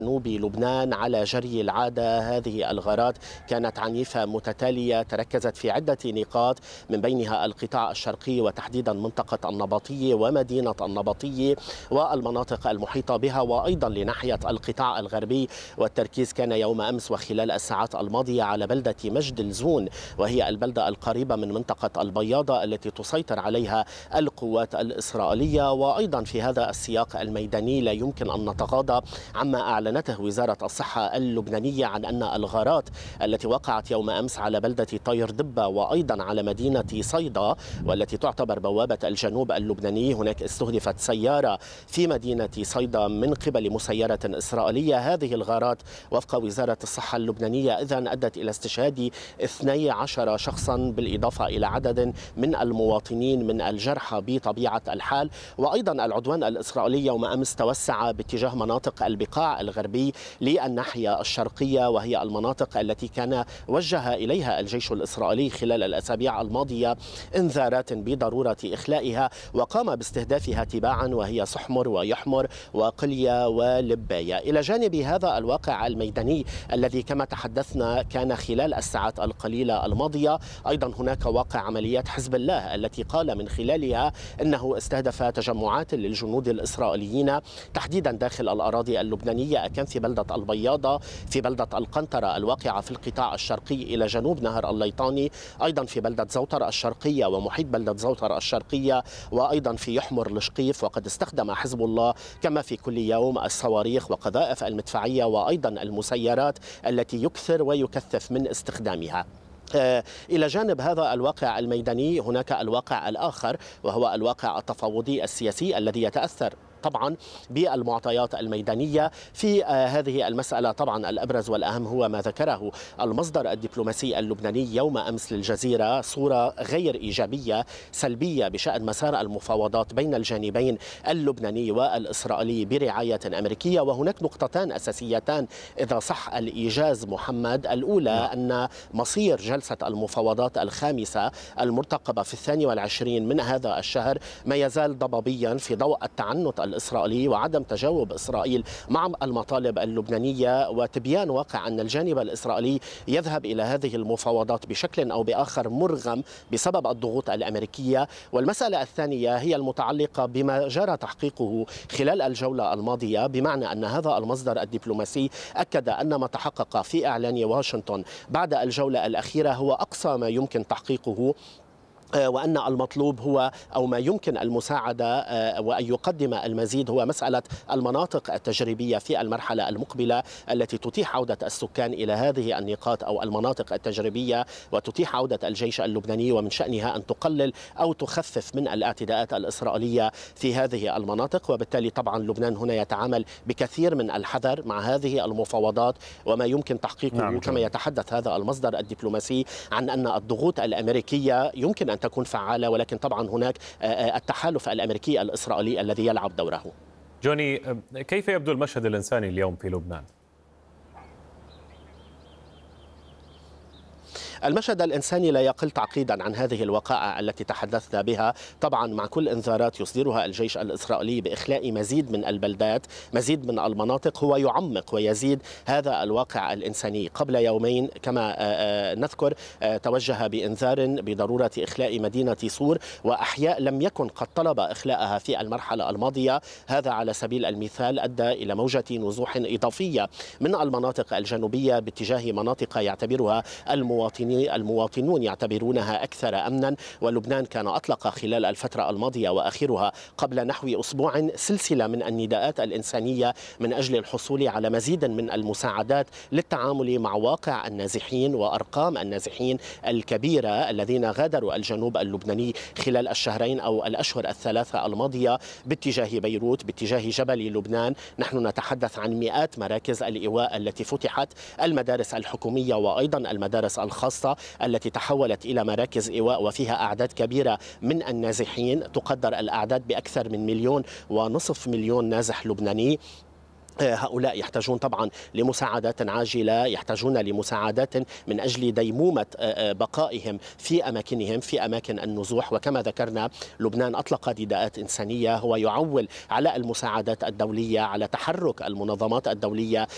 جنوب لبنان على جري العادة. هذه الغارات كانت عنيفة متتالية، تركزت في عدة نقاط من بينها القطاع الشرقي وتحديدا منطقة النبطية ومدينة النبطية والمناطق المحيطة بها، وأيضا لناحية القطاع الغربي. والتركيز كان يوم أمس وخلال الساعات الماضية على بلدة مجد الزون، وهي البلدة القريبة من منطقة البياضة التي تسيطر عليها القوات الإسرائيلية. وأيضا في هذا السياق الميداني لا يمكن أن نتغاضى عما أعلنته وزارة الصحة اللبنانية عن أن الغارات التي وقعت يوم أمس على بلدة طير دبة وأيضا على مدينة صيدا والتي تعتبر بوابة الجنوب اللبناني، هناك استهدفت سيارة في مدينة صيدا من قبل مسيرة إسرائيلية. هذه الغارات وفق وزارة الصحة اللبنانية إذن أدت إلى استشهاد 12 شخصا بالإضافة إلى عدد من المواطنين من الجرحى بطبيعة الحال. وأيضا العدوان الإسرائيلي يوم أمس توسع باتجاه مناطق البقاع الغربي للناحية الشرقية، وهي المناطق التي كان وجه إليها الجيش الإسرائيلي خلال الأسابيع الماضية إنذارات بضرورة إخلائها، وقام باستهدافها تباعا، وهي سحمر ويحمر وقلية ولباية. إلى جانب هذا الواقع الميداني الذي كما تحدثنا كان خلال الساعات القليلة الماضية، أيضا هناك واقع عمليات حزب الله التي قال من خلالها أنه استهدف تجمعات للجنود الإسرائيليين تحديدا داخل الأراضي اللبنانية، كان في بلدة البياضة، في بلدة القنطرة الواقعة في القطاع الشرقي إلى جنوب نهر الليطاني، أيضا في بلدة زوطر الشرقية ومحيط بلدة زوطر الشرقية، وأيضا في يحمر الشقيف. وقد استخدم حزب الله كما في كل يوم الصواريخ وقذائف المدفعية وأيضا المسيرات التي يكثر ويكثف من استخدامها. إلى جانب هذا الواقع الميداني هناك الواقع الآخر، وهو الواقع التفاوضي السياسي الذي يتأثر طبعا بالمعطيات الميدانية في هذه المسألة. طبعا الأبرز والأهم هو ما ذكره المصدر الدبلوماسي اللبناني يوم أمس للجزيرة، صورة غير إيجابية سلبية بشأن مسار المفاوضات بين الجانبين اللبناني والإسرائيلي برعاية أمريكية. وهناك نقطتان أساسيتان إذا صح الإيجاز محمد. الأولى أن مصير جلسة المفاوضات الخامسة المرتقبة في 22 من هذا الشهر ما يزال ضبابيا في ضوء التعنت الإسرائيلي وعدم تجاوب إسرائيل مع المطالب اللبنانية، وتبيان واقع أن الجانب الإسرائيلي يذهب إلى هذه المفاوضات بشكل أو بآخر مرغم بسبب الضغوط الأمريكية. والمسألة الثانية هي المتعلقة بما جرى تحقيقه خلال الجولة الماضية، بمعنى أن هذا المصدر الدبلوماسي أكد أن ما تحقق في إعلان واشنطن بعد الجولة الأخيرة هو أقصى ما يمكن تحقيقه، وأن المطلوب هو أو ما يمكن المساعدة وأن يقدم المزيد هو مسألة المناطق التجريبية في المرحلة المقبلة التي تتيح عودة السكان إلى هذه النقاط أو المناطق التجريبية وتتيح عودة الجيش اللبناني، ومن شأنها أن تقلل أو تخفف من الاعتداءات الإسرائيلية في هذه المناطق. وبالتالي طبعا لبنان هنا يتعامل بكثير من الحذر مع هذه المفاوضات وما يمكن تحقيقه. كما يتحدث هذا المصدر الدبلوماسي عن أن الضغوط الأمريكية يمكن أن تكون فعالة، ولكن طبعا هناك التحالف الأمريكي الإسرائيلي الذي يلعب دوره. جوني، كيف يبدو المشهد الإنساني اليوم في لبنان؟ المشهد الإنساني لا يقل تعقيدا عن هذه الوقائع التي تحدثنا بها. طبعا مع كل إنذارات يصدرها الجيش الإسرائيلي بإخلاء مزيد من البلدات، مزيد من المناطق، هو يعمق ويزيد هذا الواقع الإنساني. قبل يومين كما نذكر توجه بإنذار بضرورة إخلاء مدينة صور وأحياء لم يكن قد طلب إخلاءها في المرحلة الماضية. هذا على سبيل المثال أدى إلى موجة نزوح إضافية من المناطق الجنوبية باتجاه مناطق يعتبرها المواطنون يعتبرونها أكثر أمنا. ولبنان كان أطلق خلال الفترة الماضية وآخرها قبل نحو أسبوع سلسلة من النداءات الإنسانية من أجل الحصول على مزيد من المساعدات للتعامل مع واقع النازحين وأرقام النازحين الكبيرة الذين غادروا الجنوب اللبناني خلال الشهرين أو الأشهر الثلاثة الماضية باتجاه بيروت، باتجاه جبل لبنان. نحن نتحدث عن مئات مراكز الإيواء التي فتحت، المدارس الحكومية وأيضا المدارس الخاصة التي تحولت إلى مراكز إيواء وفيها أعداد كبيرة من النازحين، تقدر الأعداد بأكثر من 1.5 مليون نازح لبناني. هؤلاء يحتاجون طبعا لمساعدات عاجلة، يحتاجون لمساعدات من أجل ديمومة بقائهم في أماكنهم في أماكن النزوح. وكما ذكرنا لبنان أطلق نداءات إنسانية، هو يعول على المساعدات الدولية، على تحرك المنظمات الدولية